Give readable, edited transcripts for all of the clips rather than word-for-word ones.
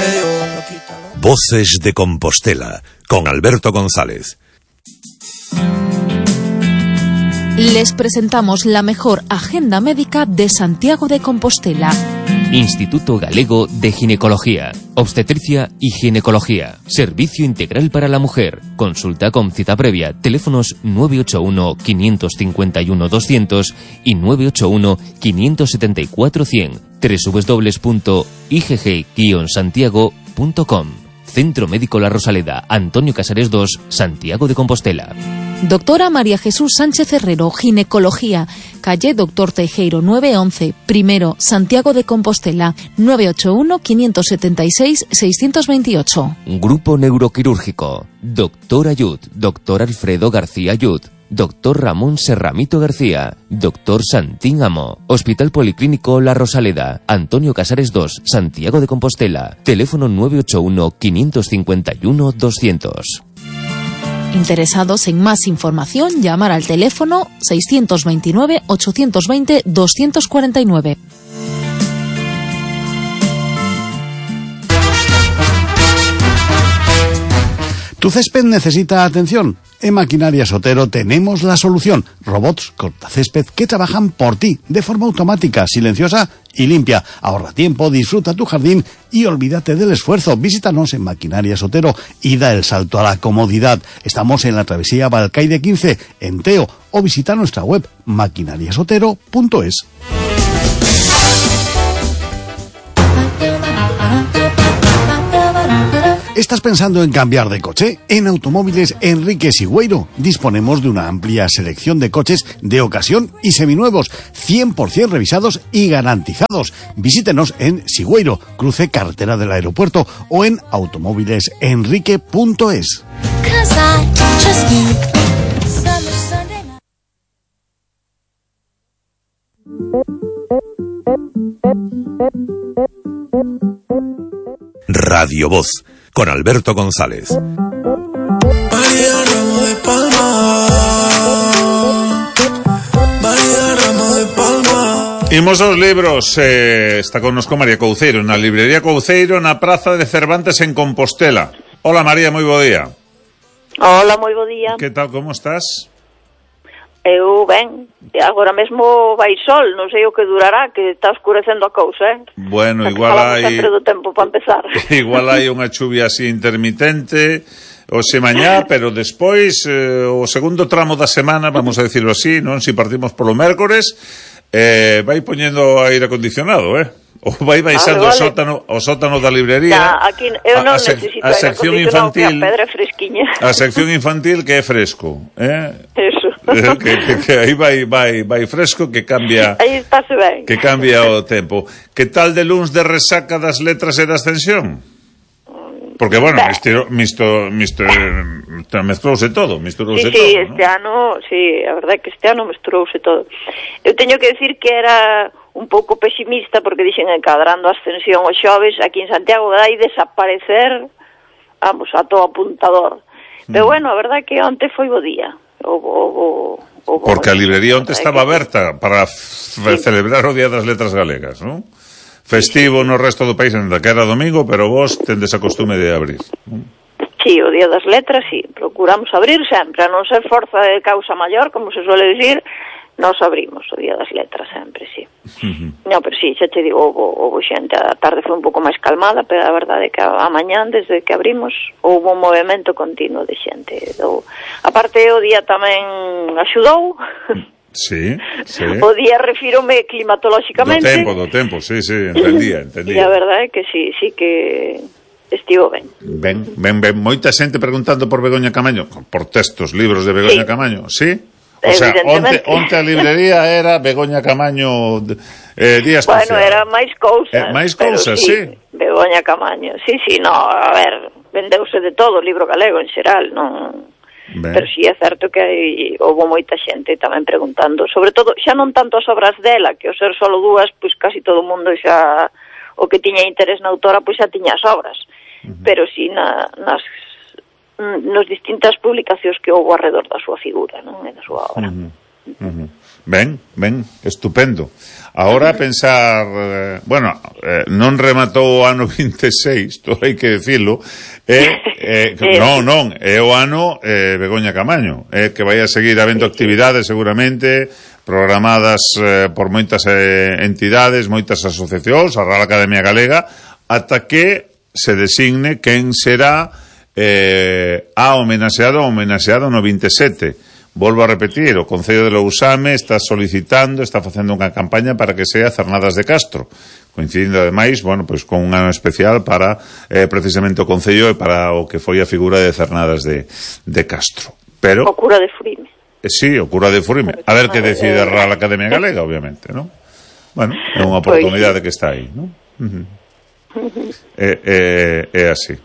Voces de Compostela, con Alberto González. Les presentamos la mejor agenda médica de Santiago de Compostela. Instituto Galego de Ginecología, Obstetricia y Ginecología. Servicio integral para la mujer. Consulta con cita previa. Teléfonos 981 551 200 y 981 574 100. www.igg-santiago.com. Centro Médico La Rosaleda, Antonio Casares 2, Santiago de Compostela. Doctora María Jesús Sánchez Herrero, Ginecología, calle Doctor Teijeiro 911, primero, Santiago de Compostela, 981-576-628. Grupo Neuroquirúrgico, Doctor Ayud, Doctor Alfredo García Ayud, Doctor Ramón Serramito García, Doctor Santín Amo, Hospital Policlínico La Rosaleda, Antonio Casares 2, Santiago de Compostela, teléfono 981-551-200. Interesados en más información, llamar al teléfono 629-820-249. ¿Tu césped necesita atención? En Maquinaria Sotero tenemos la solución. Robots cortacésped que trabajan por ti, de forma automática, silenciosa y limpia. Ahorra tiempo, disfruta tu jardín y olvídate del esfuerzo. Visítanos en Maquinaria Sotero y da el salto a la comodidad. Estamos en la travesía Balcaide 15, en Teo, o visita nuestra web maquinariasotero.es. ¿Estás pensando en cambiar de coche? En Automóviles Enrique Sigüeiro disponemos de una amplia selección de coches de ocasión y seminuevos, 100% revisados y garantizados. Visítenos en Sigüeiro, cruce carretera del aeropuerto, o en automóvilesenrique.es. Radio Voz, con Alberto González. María Ramos de Palma. María Ramos de Palma. Imos aos libros. Está connosco María Couceiro, na librería Couceiro, na Praza de Cervantes en Compostela. Hola María, moi bo día. Hola, moi bo día. Que tal, como estás? Eu ben, agora mesmo vai sol, non sei o que durará, que está oscurecendo a cousa, Bueno, igual hai sempre do tempo para empezar. Igual hai unha chuvia así intermitente hoxe mañá, pero despois o segundo tramo da semana, vamos a decirlo así, non? Si partimos polo mércores, vai poñendo aire acondicionado, ou vai baixando vale. o sótano da librería. Ya, aquí eu non necesito a sección infantil, que a pedra fresquiña. A sección infantil que é fresco, Eso. que aí vai fresco, que cambia. Aí estáse ben. Que cambia o tempo. Que tal de luns de resaca das letras e da ascensión? Porque, bueno, mestrouse todo. Sí, este ano, sí, a verdade é que este ano mesturouse todo. Eu teño que decir que era un pouco pesimista, porque dixen encadrando a ascensión os xoves, aquí en Santiago vai desaparecer, vamos, a todo apuntador. Pero bueno, a verdade é que onte foi bo día. Porque a librería onte estaba aberta para celebrar o Día das Letras Galegas, non? Festivo no resto do país, ainda que era domingo, pero vos tendes a costume de abrir. Sí, o Día das Letras, sí, procuramos abrir sempre, a non ser forza de causa maior, como se suele decir, nos abrimos o Día das Letras sempre, sí. No, pero sí, xa te digo, houve xente, a tarde foi un pouco máis calmada, pero a verdade é que a mañán, desde que abrimos, houve un movimento continuo de xente. Aparte, o día tamén axudou. Sí. O día refírome climatolóxicamente. Do tempo, sí, entendía. E a verdade é que sí que estivo ben. Ben. Moita xente preguntando por Begoña Camaño, por textos, libros de Begoña Camaño, sí? O sea, onte a librería era Begoña Camaño día especial. Bueno, era máis cousas. Máis cousas, sí. Begoña Camaño, sí, no, a ver, vendeuse de todo o libro galego en xeral, non... Ben. Pero sí é certo que houve moita xente tamén preguntando, sobre todo, xa non tanto as obras dela, que ao ser solo dúas, pois casi todo o mundo xa, o que tiña interés na autora, pois xa tiña as obras, pero sí nas distintas publicacións que houve alrededor da súa figura, non? E da súa obra. Ben, estupendo. Ahora pensar, non rematou o ano 26, todo hai que dicilo, non, é o ano Begoña Camaño, que vai a seguir habendo actividades seguramente programadas por moitas entidades, moitas asociacións, a Real Academia Galega, ata que se designe quen será a homenaxeado no 27. Volvo a repetir, o Concello de Lousame está solicitando, está facendo unha campaña para que sea Cernadas de Castro, coincidindo ademais, pois con un ano especial para precisamente o Concello e para o que foi a figura de Cernadas de Castro. Pero o cura de Furime. Sí, o cura de Furime. A ver que decide a Real Academia Galega, obviamente, non? Bueno, é unha oportunidade que está aí, non? É así.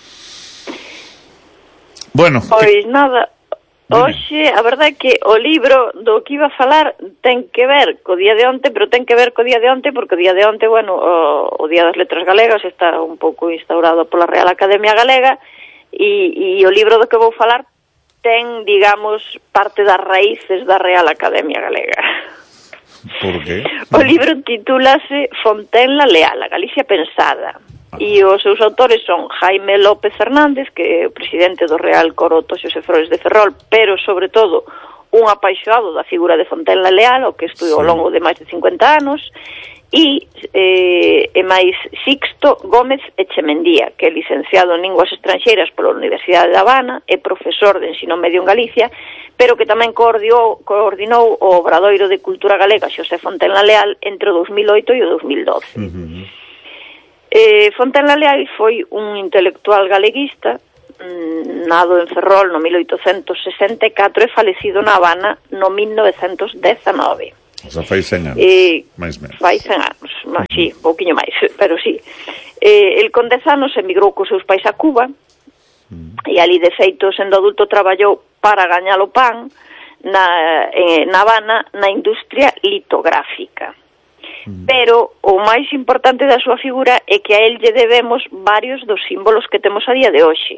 Bueno, pois nada. Hoxe, a verdade é que o libro do que iba a falar ten que ver co día de onte, pero ten que ver co día de onte porque o día de onte, o Día das Letras Galegas está un pouco instaurado pola Real Academia Galega e o libro do que vou falar ten, digamos, parte das raíces da Real Academia Galega. Por qué? O libro titúlase Fontenla Leal, a Galicia Pensada. E os seus autores son Jaime López Fernández, que é o presidente do Real Coro Toxos e Flores de Ferrol, pero, sobre todo, un apaixoado da figura de Fontenla Leal, o que estudou ao longo de máis de 50 anos, e máis Sixto Gómez Echemendía, que é licenciado en Linguas Estranxeiras pola Universidade de Habana, é profesor de ensino medio en Galicia, pero que tamén coordinou o Obradoiro de Cultura Galega Xosé Fontenla Leal entre o 2008 e o 2012. Fontenla Leal foi un intelectual galeguista, nado en Ferrol no 1864 e falecido na Habana no 1919. O sea, fai 100 anos, máis menos. Fai 100 anos, sí, un pouquiño máis, pero sí. El con 10 anos emigrou cos seus pais a Cuba, e ali, de feito, sendo adulto, traballou para gañar o pan na Habana na industria litográfica. Pero o máis importante da súa figura é que a él lle debemos varios dos símbolos que temos a día de hoxe.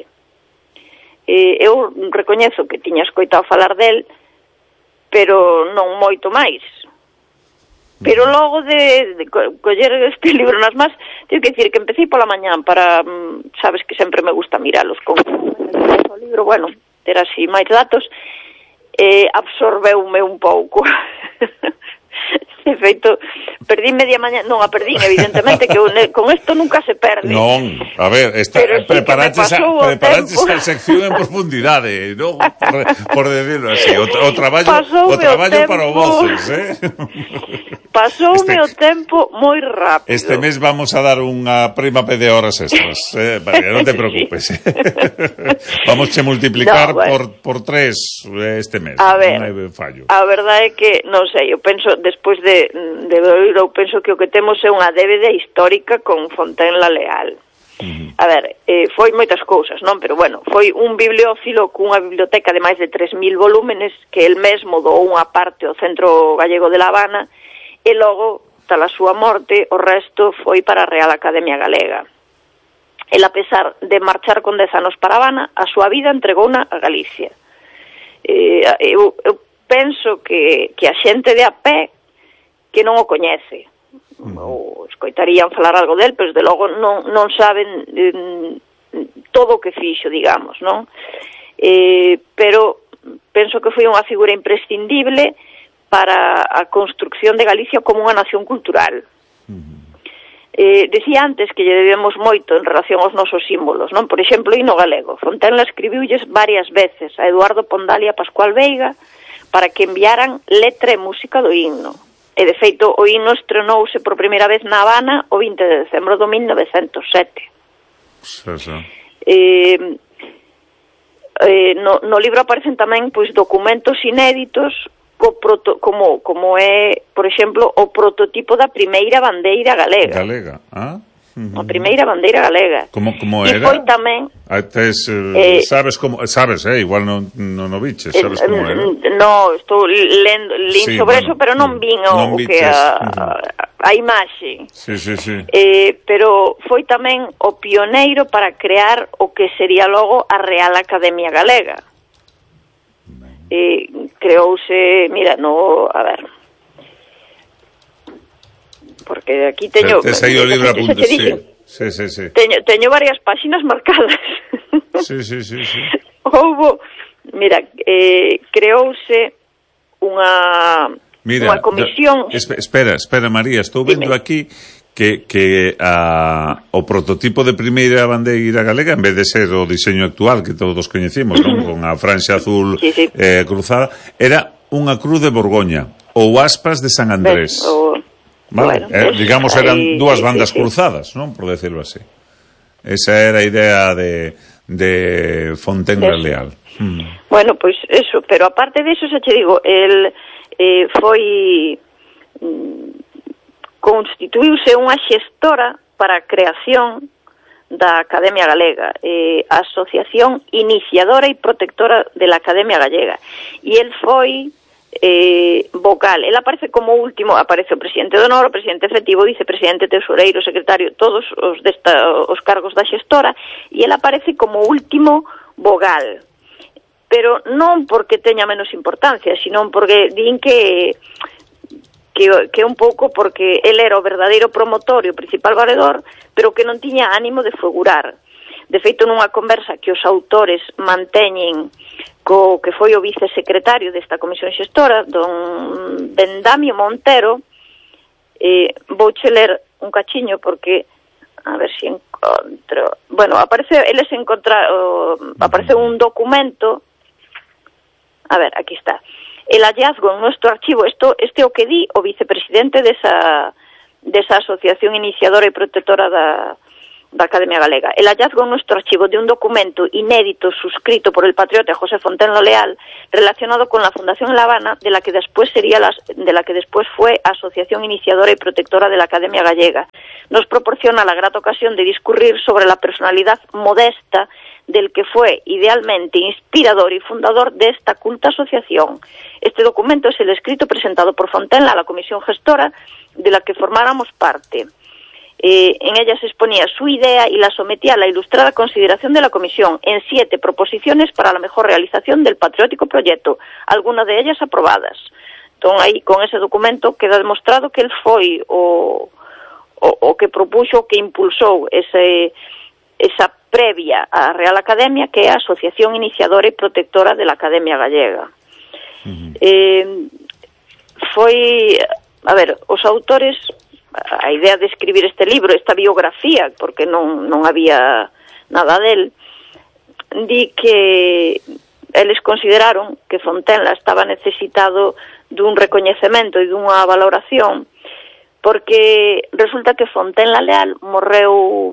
Eu recoñezo que tiña escoitado falar del, pero non moito máis. Pero logo de coller este libro nas más, teño que dicir que empecé pola mañán para, sabes que sempre me gusta miralos con o libro, bueno, ter así máis datos, absorbeume un pouco. De feito, perdí media mañá, non a perdín, evidentemente, que con isto nunca se perde. Non, a ver, preparaches a sección en profundidade, non? Por decirlo así, o traballo para o voces, Pasoume o tempo moi rápido. Este mes vamos a dar unha prima de horas extras, non te preocupes. Vamos a multiplicar por 3 este mes. A ver, non hai fallo. A verdade é que, non sei, eu penso, despois de eu penso que o que temos é unha débeda histórica con Fontenla Leal. A ver, foi moitas cousas, non? Pero, bueno, foi un bibliófilo cunha biblioteca de máis de 3.000 volúmenes que el mesmo doou unha parte ao Centro Gallego de La Habana e logo, tal a súa morte, o resto foi para a Real Academia Galega. El, a pesar de marchar con 10 anos para Habana, a súa vida entregouna a Galicia. Eu penso que a xente de a pé que non o coñece ou escoitarían falar algo del, pero desde logo non saben todo o que fixo, digamos, non? Pero penso que foi unha figura imprescindible para a construcción de Galicia como unha nación cultural. Decía antes que lle debemos moito en relación aos nosos símbolos, non? Por exemplo, o himno galego. Fontenla escribiulles varias veces a Eduardo Pondal e a Pascual Veiga para que enviaran letra e música do himno. E, de feito, o himno estrenouse por primeira vez na Habana o 20 de decembro do 1907. No libro aparecen tamén pois documentos inéditos como é, por exemplo, o prototipo da primeira bandeira galega. A primeira bandeira galega. Como era? E foi tamén... sabes, igual non o biches, sabes como era? No, estou lendo sobre eso, pero non vin o que a imaxe. Sí. Pero foi tamén o pioneiro para crear o que sería logo a Real Academia Galega. Creouse, mira, porque aquí teño... Tes aí o libro apuntes, sí. Teño varias páxinas marcadas. Sí. Houbo, mira, creouse unha comisión... Espera, María, estou vendo aquí que o prototipo de primeira bandeira galega, en vez de ser o diseño actual que todos coñecemos, non? Con a franxa azul cruzada, era unha cruz de Borgoña ou aspas de San Andrés. Vale, digamos, eran dúas bandas cruzadas, non? Por decirlo así. Esa era a idea de Fontenla Leal. Bueno, pois eso, pero aparte de eso, xa che digo, el foi... constituíuse unha xestora para a creación da Academia Galega, a Asociación Iniciadora e Protectora de la Academia Gallega, e el foi vocal. El aparece como último, aparece o presidente de honor, o presidente efectivo, vicepresidente, tesoureiro, secretario, todos os cargos da xestora, e el aparece como último vogal, pero non porque teña menos importancia, sino porque din que un pouco porque el era o verdadeiro promotor e o principal valedor, pero que non tiña ánimo de figurar. De feito, nunha conversa que os autores manteñen co que foi o vicesecretario desta comisión xestora, don Vendamio Montero, vouche ler un cachiño porque a ver se encontro. Bueno, aparece un documento. A ver, aquí está. El hallazgo en nuestro archivo, este o que di o vicepresidente desa asociación iniciadora e protectora da Academia Galega. El hallazgo en nuestro archivo de un documento inédito suscrito por el patriota José Fontenla Leal relacionado con la Fundación La Habana, de la que después fue Asociación Iniciadora y Protectora de la Academia Gallega, nos proporciona la grata ocasión de discurrir sobre la personalidad modesta del que fue idealmente inspirador y fundador de esta culta asociación. Este documento es el escrito presentado por Fontenla a la comisión gestora de la que formáramos parte. En ella se exponía su idea y la sometía a la ilustrada consideración de la comisión en 7 proposiciones para la mejor realización del patriótico proyecto, algunas de ellas aprobadas. Entón, aí, con ese documento queda demostrado que el foi o que propuxo, que impulsou esa previa á Real Academia, que é a Asociación Iniciadora e Protectora de la Academia Gallega. Foi, a ver, os autores, a idea de escribir este libro, esta biografía, porque non había nada del, di que eles consideraron que Fontenla estaba necesitado dun recoñecemento e dunha valoración, porque resulta que Fontenla Leal morreu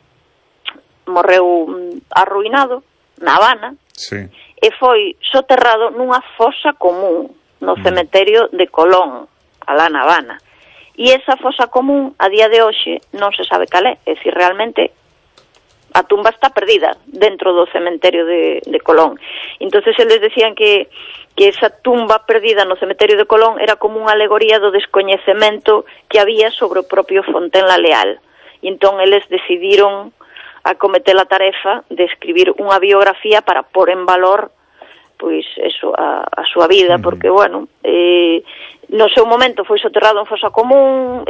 arruinado na Habana, e foi soterrado nunha fosa común no cemiterio de Colón, alá na Habana. E esa fosa común, a día de hoxe, non se sabe cal é. É dicir, realmente, a tumba está perdida dentro do cementerio de Colón. Entonces, eles decían que esa tumba perdida no cementerio de Colón era como unha alegoría do descoñecemento que había sobre o propio Fontenla Leal. E entón, eles decidiron acometer a tarefa de escribir unha biografía para pôr en valor pois eso, a súa vida, porque, bueno, no seu momento foi soterrado en fosa común,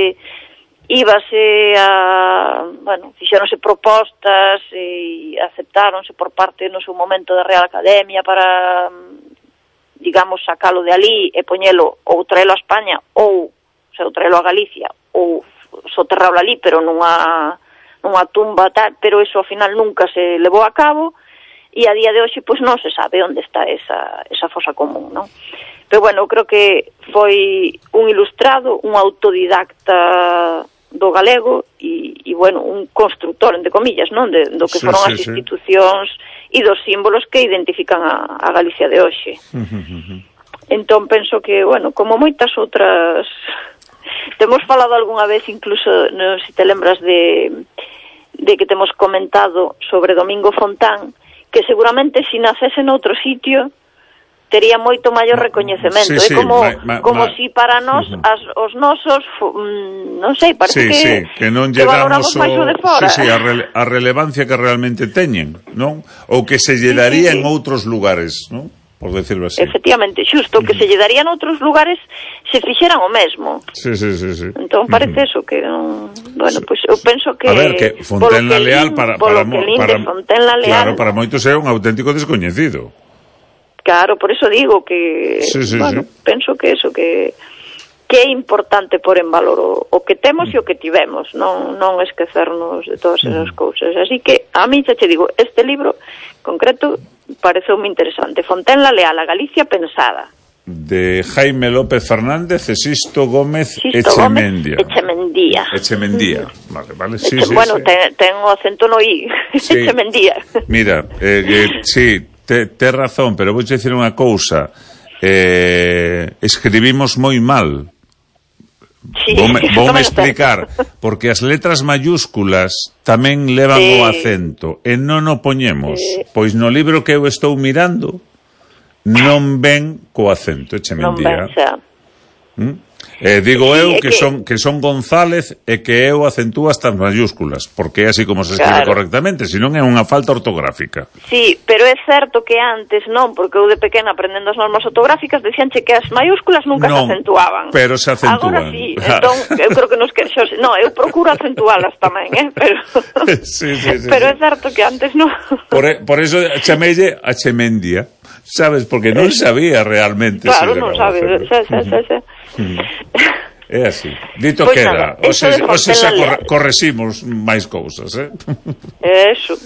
íbase fixéronse propostas e aceptáronse por parte no seu momento da Real Academia para, digamos, sacalo de ali e poñelo ou traelo a España ou traelo a Galicia ou soterralo ali, pero nunha tumba tal, pero eso ao final nunca se levou a cabo. E a día de hoxe, pois, non se sabe onde está esa fosa común, non? Pero, bueno, eu creo que foi un ilustrado, un autodidacta do galego e bueno, un constructor, entre comillas, non? Do que foron as institucións e dos símbolos que identifican a Galicia de hoxe. Entón, penso que, bueno, como moitas outras... Temos falado algunha vez, incluso, non sei se te lembras de que temos comentado sobre Domingo Fontán, que seguramente se nacese noutro sitio tería moito maior recoñecemento. É como si para nós os nosos, non sei, parece que non lle damos máis o de fora. A relevancia que realmente teñen, non? Ou que se lle daría en outros lugares, non? por decirlo así. Efectivamente, xusto, que se lle daría noutros lugares se fixeran o mesmo. Sí. Entón parece eso, que bueno, pois eu penso que... A ver, que Fontenla Leal para Fontenla Leal, claro, para moitos é un auténtico descoñecido. Claro, por eso digo que penso que eso, que é importante pôr en valor o que temos e o que tivemos, non esquecernos de todas esas cousas. Así que a mí xa che digo, este libro concreto pareceume interesante. Fontenla Leal, a Galicia pensada, de Jaime López Fernández e Sisto Gómez Echemendía. Vale. Sí, bueno, ten o acento no I, sí. Echemendía. Mira, sí, te razón, pero vou dicir unha cousa. Escribimos moi mal. Sí, voume explicar, porque as letras mayúsculas tamén levan o acento e non o poñemos, pois no libro que eu estou mirando non ven co acento, Echemendía. Digo eu que son González e que eu acentúo hasta as mayúsculas, porque é así como se escribe correctamente, senón é unha falta ortográfica. Sí, pero é certo que antes non, porque eu de pequena aprendendo as normas ortográficas decíanche que as mayúsculas nunca se acentuaban. Pero se acentúan. Agora sí, entón eu creo que nos queixos, eu procuro acentualas tamén, pero sí. Pero é certo que antes non. Por eso chamelle a Echemendía, sabes, porque non sabía realmente. Claro, non sabe, xa. É así. Dito pues queda, hoxe xa correximos máis cousas, Eso.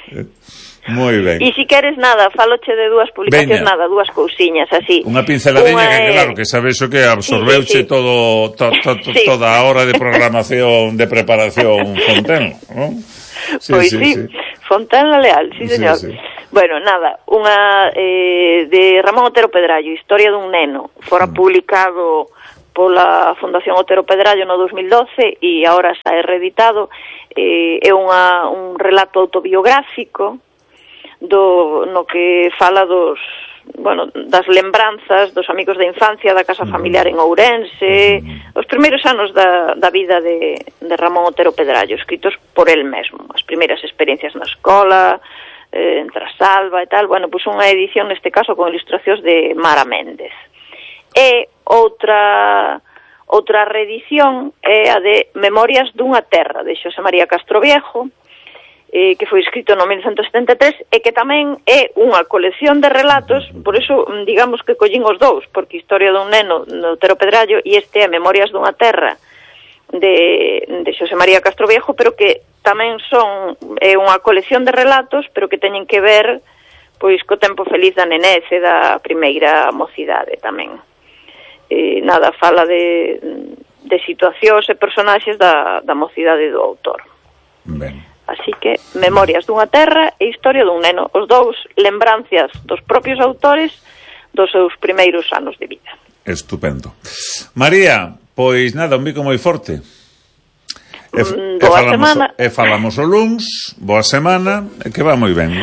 Moi ben. E se queres nada, faloche de dúas publicacións, dúas cousiñas así. Unha pinceladinha que claro, que sabes o que absorbeuche toda a hora de programación, de preparación Fontenla, non? Pois sí. Fontenla Leal, sí, señor. Sí. Bueno, nada, unha de Ramón Otero Pedrallo, Historia dun neno, fora publicado pola Fundación Otero Pedrallo no 2012 e agora está reeditado. É un relato autobiográfico no que fala das lembranzas dos amigos da infancia da casa familiar en Ourense, os primeiros anos da vida de Ramón Otero Pedrallo, escritos por el mesmo, as primeiras experiencias na escola, en Trasalba e tal. Bueno, pois unha edición neste caso con ilustracións de Mara Méndez. E outra reedición é a de Memorias dunha terra, de Xosé María Castroviejo, que foi escrito no 1973 e que tamén é unha colección de relatos, por iso digamos que collín os dous, porque Historia dun neno de Otero Pedrallo e este é Memorias dunha terra de Xosé María Castroviejo, pero que tamén é unha colección de relatos, pero que teñen que ver pois co tempo feliz da nenez e da primeira mocidade tamén. Fala de situacións e personaxes da mocidade do autor. Ben. Así que Memorias dunha terra e Historia dun neno, os dous lembranzas dos propios autores dos seus primeiros anos de vida. Estupendo. María, pois nada, un bico moi forte. Boa semana. Falamos o luns, boa semana, que va moi ben.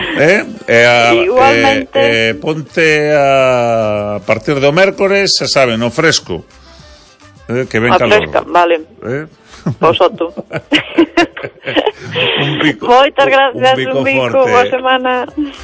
Igualmente. Ponte a partir do mércores, xa saben, no fresco. Que ven calor. Fresca, vale. Vosotros. Un bico. Moitas gracias, un bico, boa semana.